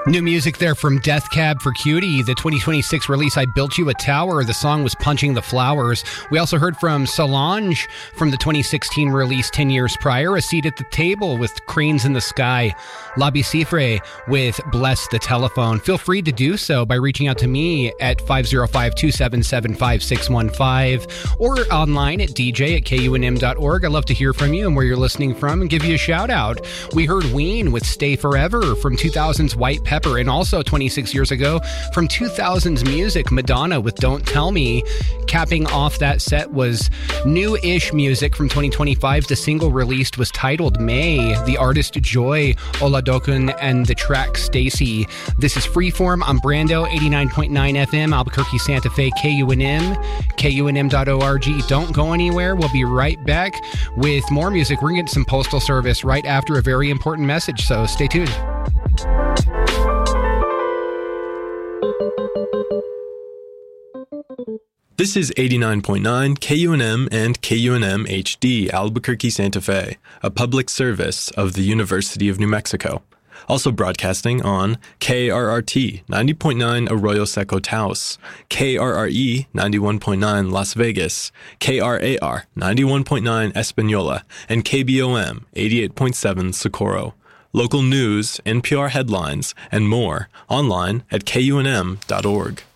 New music there from Death Cab for Cutie, the 2026 release I Built You a Tower. The song was Punching the Flowers. We also heard from Solange from the 2016 release 10 years prior, A Seat at the Table with Cranes in the Sky. La Bicifre with Bless the Telephone. Feel free to do so by reaching out to me at 505-277-5615 or online at dj@kunm.org. I'd love to hear from you and where you're listening from and give you a shout out. We heard Ween with Stay Forever from 2000's White Pepper, and also 26 years ago from 2000's music, Madonna with Don't Tell Me. Capping off that set was new-ish music from 2025. The single released was titled May. The artist Joy Oladokun and the track Stacy. This is Freeform on Brando 89.9 FM, Albuquerque, Santa Fe, KUNM, kunm.org. Don't go anywhere. We'll be right back with more music. We're going to get some Postal Service right after a very important message, so stay tuned. This is 89.9 KUNM and KUNM HD, Albuquerque, Santa Fe, a public service of the University of New Mexico. Also broadcasting on KRRT 90.9 Arroyo Seco Taos, KRRE 91.9 Las Vegas, KRAR 91.9 Espanola, and KBOM 88.7 Socorro. Local news, NPR headlines, and more online at kunm.org.